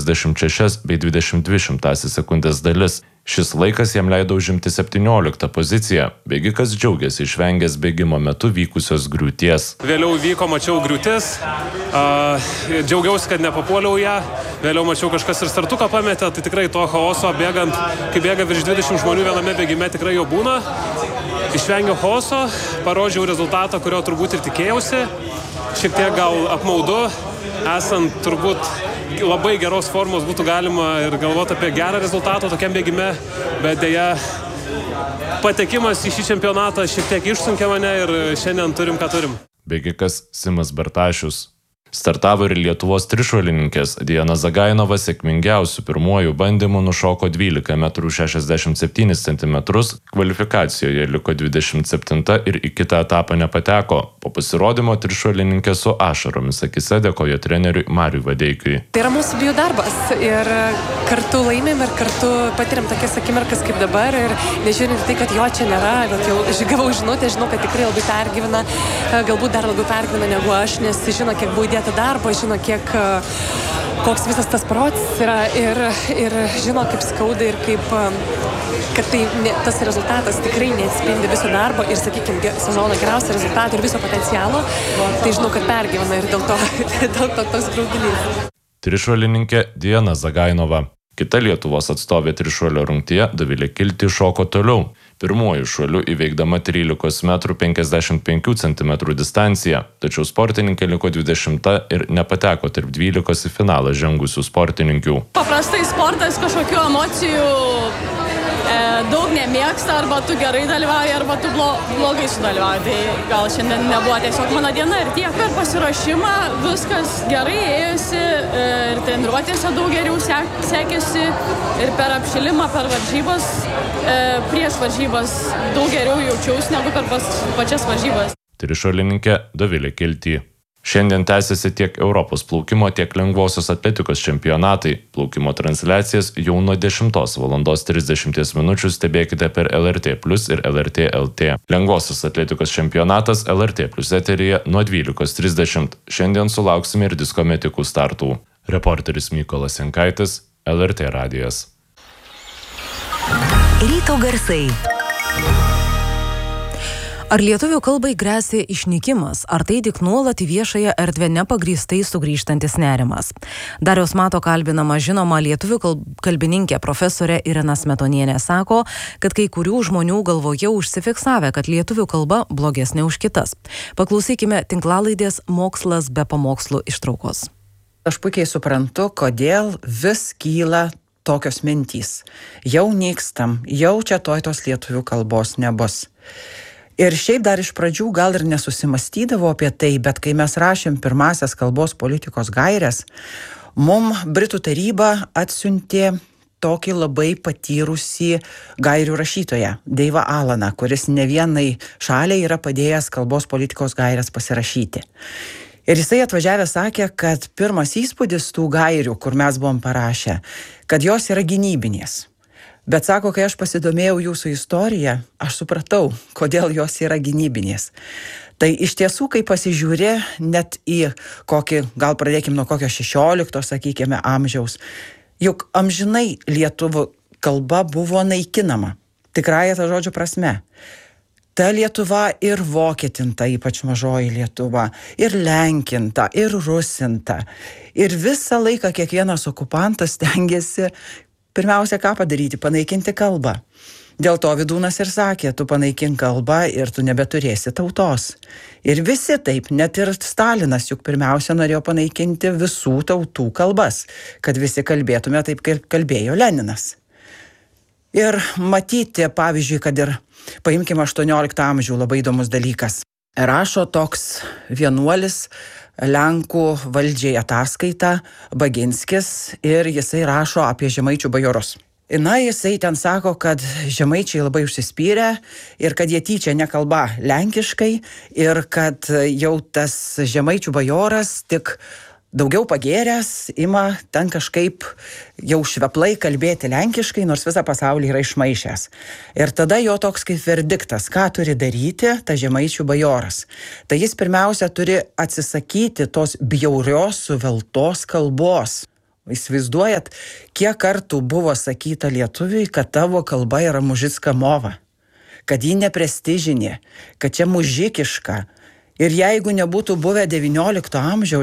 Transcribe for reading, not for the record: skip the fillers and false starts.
46 bei 22 sekundės dalis. Šis laikas jam leido užimti 17 poziciją. Bėgikas džiaugiasi išvengęs bėgimo metu vykusios griūties. Vėliau vyko, mačiau griūtis, džiaugiausi, kad nepapuoliau ją. Vėliau mačiau kažkas ir startuką pametė, tai tikrai to chaoso bėgant, kai bėga virš 20 žmonių viename bėgime, tikrai jo būna. Išvengiau chaoso, parodžiau rezultatą, kurio turbūt ir tikėjausi. Šiek tiek gal apmaudu, esant turbūt labai geros formos būtų galima ir galvoti apie gerą rezultatą tokiam bėgime, bet dėja patekimas į šį čempionatą šiek tiek išsunkė mane ir šiandien turim, ką turim. Bėgikas Simas Bartašius. Startavo ir Lietuvos trišuolininkės. Diana Zagainova sėkmingiausių pirmuoju bandymu nušoko 12 metrų 67 cm, kvalifikacijoje liko 27 ir į kitą etapą nepateko. Po pasirodymo trišuolininkė su ašaromis akise dėkojo treneriui Mariui Vadeikiui. Tai yra mūsų abiejų darbas ir kartu laimėm ir kartu patiriam tokias akimirkas kaip dabar ir nežiūrint tai, kad jo čia nėra, bet jau gavau žinutę, žinau, kad tikrai labai pergyvena, galbūt dar labiau pergyvena negu aš, nes žino, kiek buvo įdėta darbo, žino, koks visas tas procesas yra ir žino, kaip skauda ir kaip, kad tas rezultatas tikrai neatspindi viso darbo ir, sakykime, sezono geriausio rezultato ir viso potencialo, tai žinau, kad pergyvena ir dėl to toks graudulys. Trišuolininkė Diana Zagainova. Kita Lietuvos atstovė trišuolio rungtyje Dovilė Kilti šoko toliau. Pirmuoju šuoliu įveikdama 13 metrų 55 cm distanciją, tačiau sportininkė liko 20 ir nepateko tarp 12 į finalą žengusių sportininkių. Paprastai sportas kažkokių emocijų daug nemėgsta, arba tu gerai dalyvauji, arba tu blogai sudalyvauji. Tai gal šiandien nebuvo tiesiog mano diena ir tiek. Per pasiruošimą viskas gerai ėjosi ir treniruotėse daug geriau sekėsi ir per apšilimą, per varžybas, prieš varžybas daug geriau jaučiausi negu per pačias varžybas. Trišuolininkė Dovilė Kilti. Šiandien tęsiasi tiek Europos plaukimo, tiek lengvosios atletikos čempionatai. Plaukimo transliacijas jau nuo 10:30 minučių stebėkite per LRT Plus ir LRT LT. Lengvosios atletikos čempionatas LRT Plus eteryje nuo 12:30. Šiandien sulauksime ir disko metikų startų. Reporteris Mykolas Jankaitis, LRT radijas. Ryto garsai. Ar lietuvių kalbai gresia išnykimas, ar tai tik nuolat į viešąją erdvę nepagrįstai sugrįžtantis nerimas? Dariaus Mato kalbinama žinoma lietuvių kalbininkė profesorė Irena Smetonienė sako, kad kai kurių žmonių galvoje užsifiksavę, kad lietuvių kalba blogesnė už kitas. Paklausykime tinklalaidės Mokslas be pamokslų ištraukos. Aš puikiai suprantu, kodėl vis kyla tokios mintys. Jau nykstam, jau čia tos lietuvių kalbos nebus. Ir šiaip dar iš pradžių gal ir nesusimastydavo apie tai, bet kai mes rašėm pirmasias kalbos politikos gaires, Britų taryba atsiuntė tokį labai patyrusį gairių rašytoją, Deivą Alaną, kuris ne vienai šaliai yra padėjęs kalbos politikos gaires pasirašyti. Ir jisai atvažiavęs sakė, kad pirmas įspūdis tų gairių, kur mes buvom parašę, kad jos yra gynybinės. Bet sako, kai aš pasidomėjau jūsų istoriją, aš supratau, kodėl jos yra gynybinės. Tai iš tiesų, kai pasižiūri net į kokį, gal pradėkime nuo kokio 16, sakykime, amžiaus, juk amžinai lietuvių kalba buvo naikinama, tikrąja to žodžio prasme. Ta Lietuva ir vokietinta, ypač mažoji Lietuva, ir lenkinta, ir rusinta. Ir visą laiką kiekvienas okupantas stengiasi pirmiausia, ką padaryti? Panaikinti kalbą. Dėl to Vydūnas ir sakė, tu panaikink kalbą ir tu nebeturėsi tautos. Ir visi taip, net ir Stalinas juk pirmiausia norėjo panaikinti visų tautų kalbas, kad visi kalbėtume taip, kaip kalbėjo Leninas. Ir matyti, pavyzdžiui, kad ir paimkime 18 amžių, labai įdomus dalykas. Rašo toks vienuolis Lenkų valdžiai ataskaitą Baginskis ir jisai rašo apie žemaičių bajorus. Na, jisai ten sako, kad žemaičiai labai užsispyrę ir kad jie tyčia nekalba lenkiškai ir kad jau tas žemaičių bajoras tik daugiau pagėręs ima ten kažkaip jau šveplai kalbėti lenkiškai, nors visą pasaulį yra išmaišęs. Ir tada jo toks kaip verdiktas, ką turi daryti tas žemaičių bajoras. Tai jis pirmiausia turi atsisakyti tos bjaurios suveltos kalbos. Įsivaizduojat, kiek kartų buvo sakyta lietuviui, kad tavo kalba yra mužicka mova, kad ji neprestižinė, kad čia mužikiška. Ir jeigu nebūtų buvę 19 amžiaus